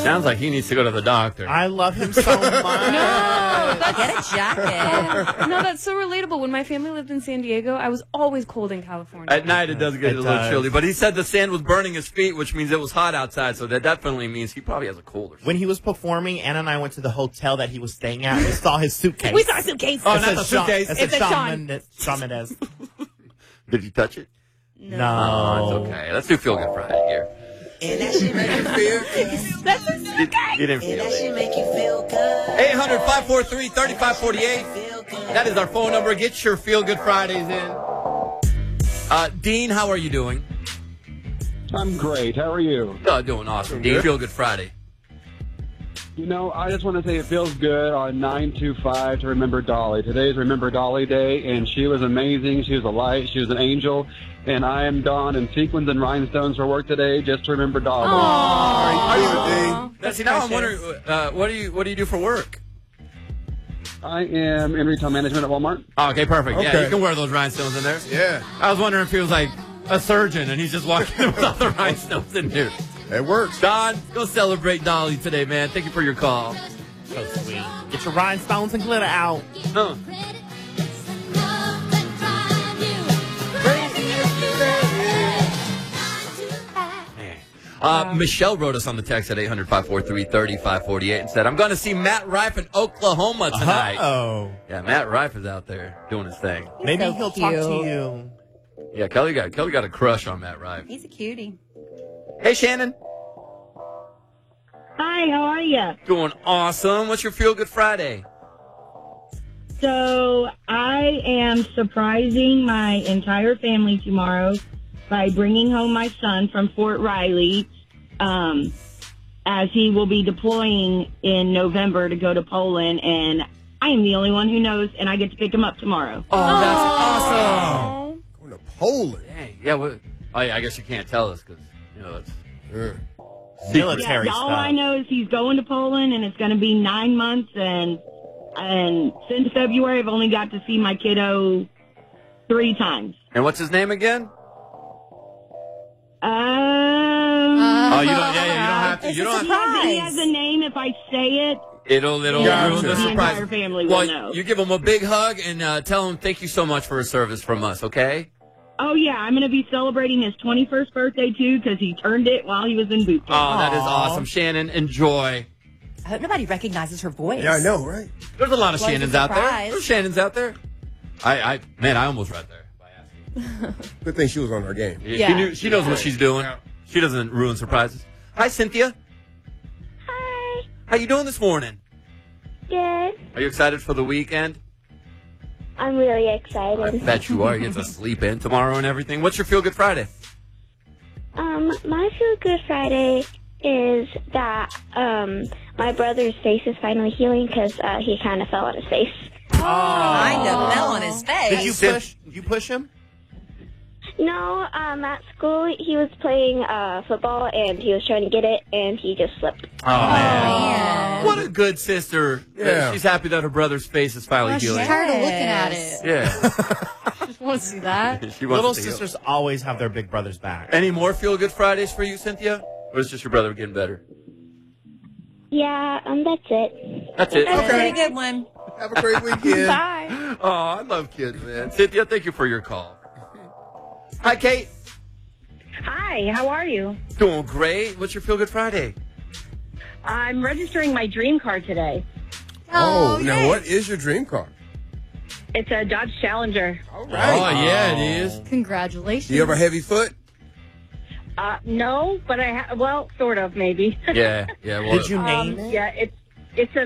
Sounds like he needs to go to the doctor. I love him so much. Get a jacket. No, that's so relatable. When my family lived in San Diego, I was always cold in California. At night, it does get a little chilly. But he said the sand was burning his feet, which means it was hot outside. So that definitely means he probably has a cold or something. When he was performing, Anna and I went to the hotel that he was staying at. We saw his suitcase. We saw a suitcase. Oh, not the suitcase. It's a Shawn Mendes. Did you touch it? No. Oh, it's okay. Let's do Feel Good Friday here. And that should make you feel good. That's a suitcase. You didn't feel And that it. should make you feel good. 800-543-3548. That is our phone number. Get your Feel Good Fridays in. Dean, how are you doing? I'm great. How are you? Doing awesome. Dean, Feel Good Friday. You know, I just want to say it feels good on 9/25 to remember Dolly. Today is Remember Dolly Day, and she was amazing. She was a light. She was an angel. And I am donned in sequins and rhinestones for work today just to remember Dolly. See, now I'm wondering, what do you do for work? I am in retail management at Walmart. Oh, okay, perfect. Yeah, Okay. you can wear those rhinestones in there. Yeah, I was wondering if he was like a surgeon and he's just walking in with all the rhinestones in there. it works. Don, go celebrate Dolly today, man. Thank you for your call. So sweet. Get your rhinestones and glitter out. Huh. Michelle wrote us on the text at 800-543-3548 and said, I'm going to see Matt Rife in Oklahoma tonight. Oh. Yeah, Matt Rife is out there doing his thing. Maybe so he'll talk to cute. you. Yeah, Kelly got a crush on Matt Rife. He's a cutie. Hey, Shannon. Hi, how are you? Doing awesome. What's your Feel Good Friday? So I am surprising my entire family tomorrow by bringing home my son from Fort Riley, as he will be deploying in November to go to Poland, and I am the only one who knows, and I get to pick him up tomorrow. Oh, that's awesome. Going to Poland. Dang. Yeah, well, I guess you can't tell us because, it's Military Yeah, stuff. all I know is he's going to Poland, and it's going to be 9 months, and since February, I've only got to see my kiddo 3 times. And what's his name again? Oh, you don't have to. It's You a don't have surprise. He has a name. If I say it, It'll Yeah, ruin the the surprise. entire family will Well, know. you give him a big hug and tell him thank you so much for his service from us, okay? oh yeah, I'm going to be celebrating his 21st birthday too because he turned it while he was in boot camp. Oh, that is awesome. Shannon, enjoy. I hope nobody recognizes her voice. Yeah, I know, right? There's a lot of Well, it's a Shannons out there. surprise. There's Shannons out there. I almost read there by asking. Good thing she was on her game. Yeah. She knows what she's doing. She doesn't ruin surprises. Hi, Cynthia. Hi. How you doing this morning? Good. Are you excited for the weekend? I'm really I excited. bet you are. You get to sleep in tomorrow and everything. What's your Feel Good Friday? My Feel Good Friday is that my brother's face is finally healing because he kind of fell on his face. Kind of fell on his face. Did you push him? No, at school he was playing football and he was trying to get it and he just slipped. Oh, man. Man. What a good sister. Yeah. She's happy that her brother's face is finally She's healing. tired of looking at it. Yeah. Just want to see that. She wants Little it to heal. sisters always have their big brothers back. Any more Feel Good Fridays for you, Cynthia? Or is just your brother getting better? Yeah, that's it. That's it. That's a Okay. pretty good one. Have a great weekend. Bye. Oh, I love kids, man. Cynthia, thank you for your call. Hi, Kate. Hi, how are you? Doing great. What's your Feel Good Friday? I'm registering my dream car today. Oh, now yay. what is your dream car? It's a Dodge Challenger. All Oh, right. yeah, it is. Congratulations. Do you have a heavy foot? No, but well, sort of, maybe. Yeah, yeah. Well, Did you name it? Yeah, it's a